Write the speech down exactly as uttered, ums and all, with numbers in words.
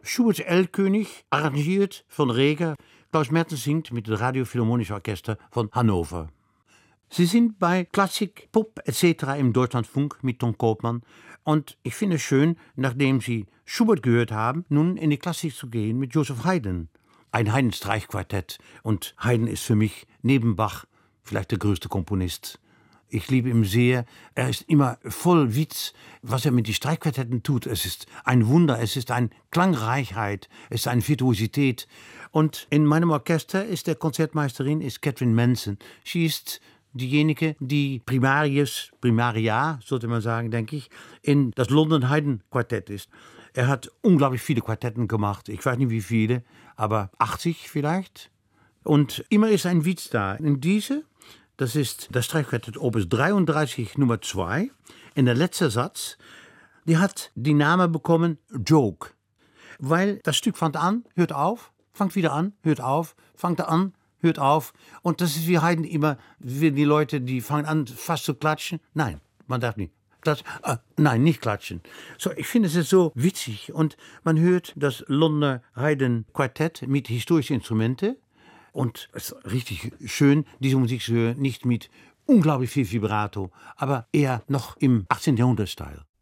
Schuberts Erlkönig, arrangiert von Reger. Klaus Mertens singt mit dem Radiophilharmonischen Orchester von Hannover. Sie sind bei Klassik, Pop et cetera im Deutschlandfunk mit Tom Koopman. Und ich finde es schön, nachdem Sie Schubert gehört haben, nun in die Klassik zu gehen mit Joseph Haydn. Ein Haydn-Streichquartett. Und Haydn ist für mich neben Bach vielleicht der größte Komponist. Ich liebe ihn sehr. Er ist immer voll Witz, was er mit den Streichquartetten tut. Es ist ein Wunder, es ist eine Klangreichheit, es ist eine Virtuosität. Und in meinem Orchester ist der Konzertmeisterin ist Catherine Manson. Sie ist diejenige, die Primarius, Primaria, sollte man sagen, denke ich, in das London Haydn Quartett ist. Er hat unglaublich viele Quartetten gemacht. Ich weiß nicht wie viele, aber achtzig vielleicht. Und immer ist ein Witz da. In diese, das ist das Streichquartett Opus dreiunddreißig Nummer zwei. In der letzte Satz, die hat die Name bekommen Joke. Weil das Stück fängt an, hört auf, fängt wieder an, hört auf, fängt an, hört auf. Und das ist wie Haydn immer, wie die Leute, die fangen an fast zu klatschen. Nein, man darf nicht. Klatschen. Ah, nein, nicht klatschen. So, ich finde es ist so witzig. Und man hört das Londoner Haydn Quartett mit historischen Instrumenten. Und es ist richtig schön, diese Musik zu hören, nicht mit unglaublich viel Vibrato, aber eher noch im achtzehnten Jahrhundert-Style.